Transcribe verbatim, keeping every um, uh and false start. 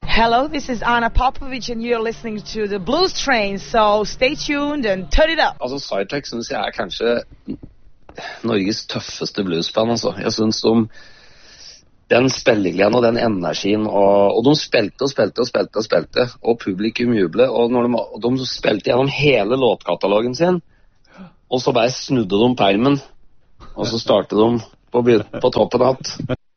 Hello, this is Anna Popovic and you're listening to the Blues Train, so stay tuned and turn it up. Altså, Sidetrack synes jeg er kanskje Norges tøffeste bluesband, altså. Jeg synes de den spillegleden og den energien, og, og de spilte og spilte og spilte og spilte, og publikum jublet, og, når de, og de spilte gjennom hele låtkatalogen sin, og så bare snudde de permen, og så startet de på, på toppen at